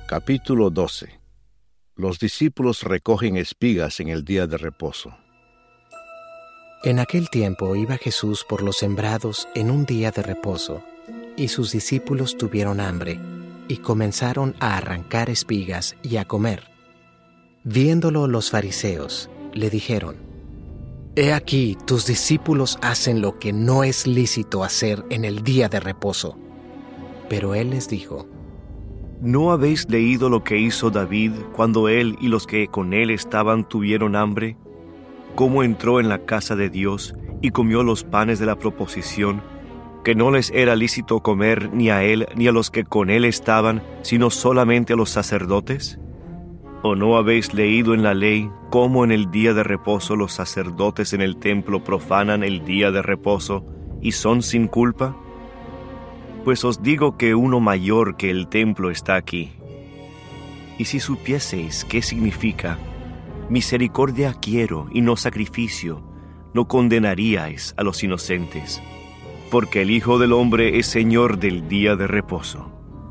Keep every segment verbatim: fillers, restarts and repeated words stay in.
Capítulo doce. Los discípulos recogen espigas en el día de reposo. En aquel tiempo iba Jesús por los sembrados en un día de reposo, y sus discípulos tuvieron hambre, y comenzaron a arrancar espigas y a comer. Viéndolo los fariseos, le dijeron: «He aquí, tus discípulos hacen lo que no es lícito hacer en el día de reposo». Pero él les dijo: ¿No habéis leído lo que hizo David cuando él y los que con él estaban tuvieron hambre? ¿Cómo entró en la casa de Dios y comió los panes de la proposición, que no les era lícito comer ni a él ni a los que con él estaban, sino solamente a los sacerdotes? ¿O no habéis leído en la ley cómo en el día de reposo los sacerdotes en el templo profanan el día de reposo y son sin culpa? Pues os digo que uno mayor que el templo está aquí. Y si supieseis qué significa misericordia quiero y no sacrificio, no condenaríais a los inocentes, porque el Hijo del Hombre es Señor del día de reposo.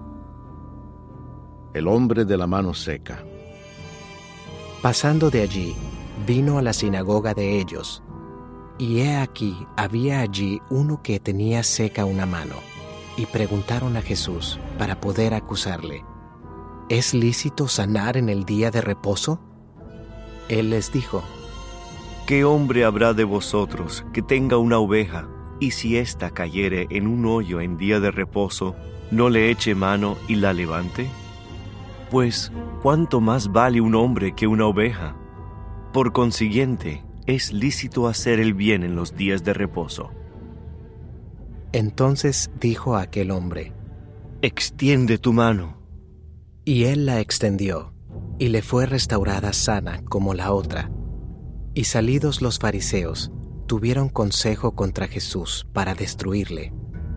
El hombre de la mano seca. Pasando de allí, vino a la sinagoga de ellos, y he aquí había allí uno que tenía seca una mano. Y preguntaron a Jesús para poder acusarle: ¿Es lícito sanar en el día de reposo? Él les dijo: ¿Qué hombre habrá de vosotros que tenga una oveja, y si ésta cayere en un hoyo en día de reposo, no le eche mano y la levante? Pues, ¿cuánto más vale un hombre que una oveja? Por consiguiente, es lícito hacer el bien en los días de reposo. Entonces dijo a aquel hombre: «Extiende tu mano». Y él la extendió, y le fue restaurada sana como la otra. Y salidos los fariseos, tuvieron consejo contra Jesús para destruirle.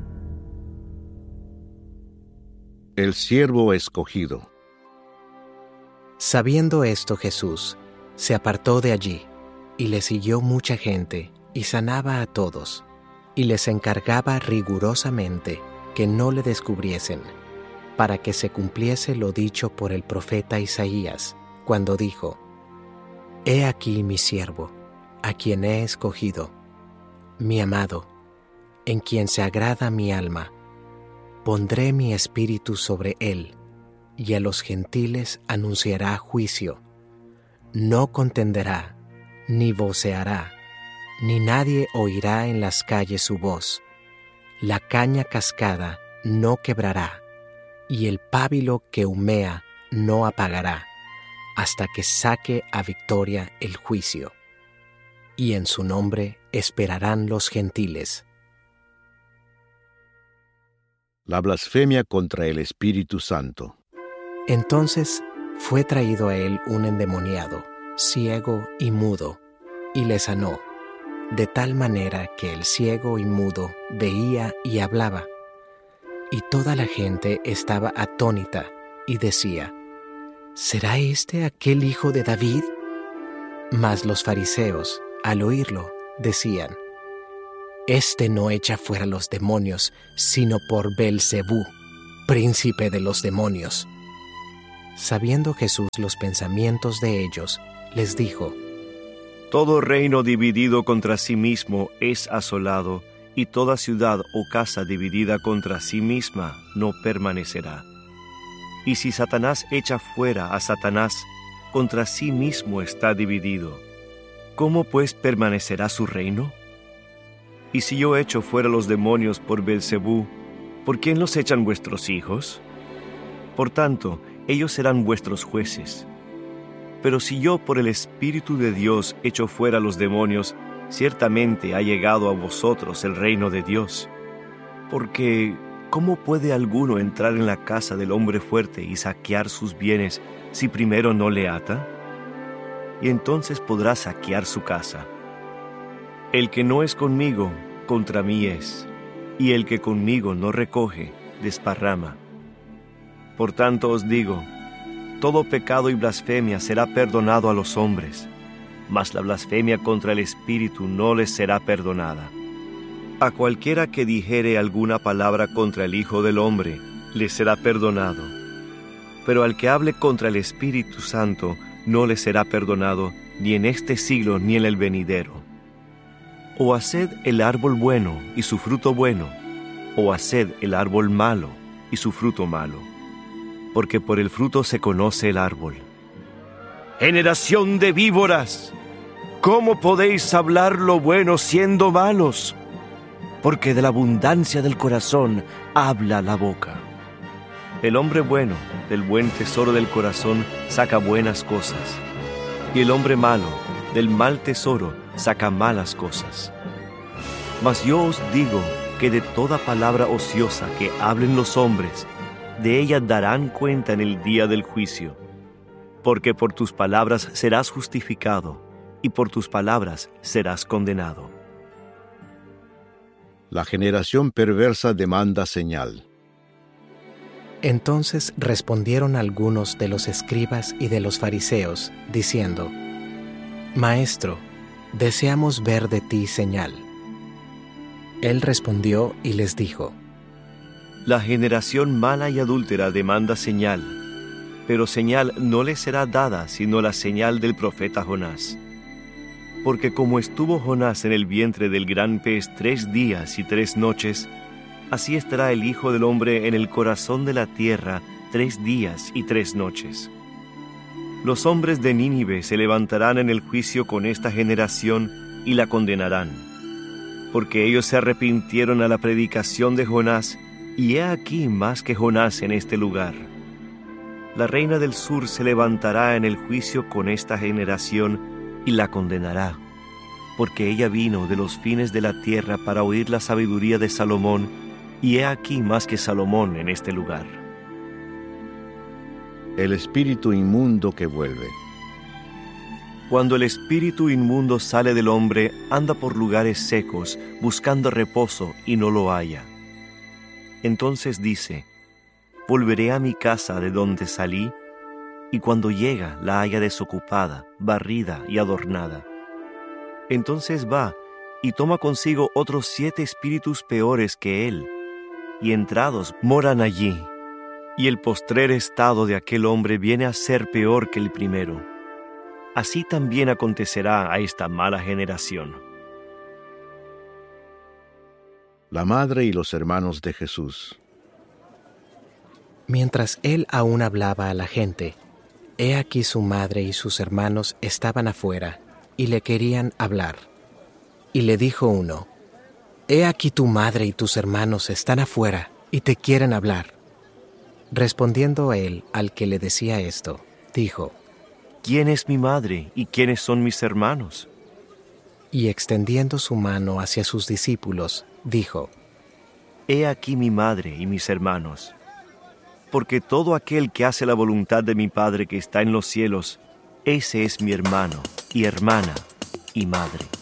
El siervo escogido. Sabiendo esto Jesús, se apartó de allí, y le siguió mucha gente, y sanaba a todos, y les encargaba rigurosamente que no le descubriesen, para que se cumpliese lo dicho por el profeta Isaías, cuando dijo: «He aquí mi siervo, a quien he escogido, mi amado, en quien se agrada mi alma. Pondré mi espíritu sobre él, y a los gentiles anunciará juicio. No contenderá, ni voceará, ni nadie oirá en las calles su voz. La caña cascada no quebrará, y el pábilo que humea no apagará, hasta que saque a victoria el juicio. Y en su nombre esperarán los gentiles». La blasfemia contra el Espíritu Santo. Entonces fue traído a él un endemoniado, ciego y mudo, y le sanó, de tal manera que el ciego y mudo veía y hablaba. Y toda la gente estaba atónita y decía: ¿Será este aquel hijo de David? Mas los fariseos, al oírlo, decían: Este no echa fuera los demonios, sino por Beelzebú, príncipe de los demonios. Sabiendo Jesús los pensamientos de ellos, les dijo: Todo reino dividido contra sí mismo es asolado, y toda ciudad o casa dividida contra sí misma no permanecerá. Y si Satanás echa fuera a Satanás, contra sí mismo está dividido. ¿Cómo pues permanecerá su reino? Y si yo echo fuera los demonios por Beelzebú, ¿por quién los echan vuestros hijos? Por tanto, ellos serán vuestros jueces. Pero si yo por el Espíritu de Dios echo fuera los demonios, ciertamente ha llegado a vosotros el reino de Dios. Porque, ¿cómo puede alguno entrar en la casa del hombre fuerte y saquear sus bienes si primero no le ata? Y entonces podrá saquear su casa. El que no es conmigo, contra mí es, y el que conmigo no recoge, desparrama. Por tanto os digo, todo pecado y blasfemia será perdonado a los hombres, mas la blasfemia contra el Espíritu no les será perdonada. A cualquiera que dijere alguna palabra contra el Hijo del Hombre, le será perdonado. pero al que hable contra el Espíritu Santo no le será perdonado, ni en este siglo ni en el venidero. O haced el árbol bueno y su fruto bueno, o haced el árbol malo y su fruto malo, porque por el fruto se conoce el árbol. ¡Generación de víboras! ¿Cómo podéis hablar lo bueno siendo malos? Porque de la abundancia del corazón habla la boca. El hombre bueno, del buen tesoro del corazón, saca buenas cosas, y el hombre malo, del mal tesoro, saca malas cosas. Mas yo os digo que de toda palabra ociosa que hablen los hombres, de ella darán cuenta en el día del juicio. Porque por tus palabras serás justificado, y por tus palabras serás condenado. La generación perversa demanda señal. Entonces respondieron algunos de los escribas y de los fariseos, diciendo: Maestro, deseamos ver de ti señal. Él respondió y les dijo: La generación mala y adúltera demanda señal, pero señal no le será dada sino la señal del profeta Jonás. Porque como estuvo Jonás en el vientre del gran pez tres días y tres noches, así estará el Hijo del Hombre en el corazón de la tierra tres días y tres noches. Los hombres de Nínive se levantarán en el juicio con esta generación y la condenarán, porque ellos se arrepintieron a la predicación de Jonás, y he aquí más que Jonás en este lugar. La reina del sur se levantará en el juicio con esta generación y la condenará, porque ella vino de los fines de la tierra para oír la sabiduría de Salomón, y he aquí más que Salomón en este lugar. El espíritu inmundo que vuelve. Cuando el espíritu inmundo sale del hombre, anda por lugares secos, buscando reposo, y no lo halla. Entonces dice: Volveré a mi casa de donde salí, y cuando llega la halla desocupada, barrida y adornada. Entonces va y toma consigo otros siete espíritus peores que él, y entrados moran allí. Y el postrer estado de aquel hombre viene a ser peor que el primero. Así también acontecerá a esta mala generación. La madre y los hermanos de Jesús. Mientras él aún hablaba a la gente, he aquí su madre y sus hermanos estaban afuera y le querían hablar. Y le dijo uno: He aquí tu madre y tus hermanos están afuera y te quieren hablar. Respondiendo él al que le decía esto, dijo: ¿Quién es mi madre y quiénes son mis hermanos? Y extendiendo su mano hacia sus discípulos, dijo: He aquí mi madre y mis hermanos. Porque todo aquel que hace la voluntad de mi Padre que está en los cielos, ese es mi hermano y hermana y madre.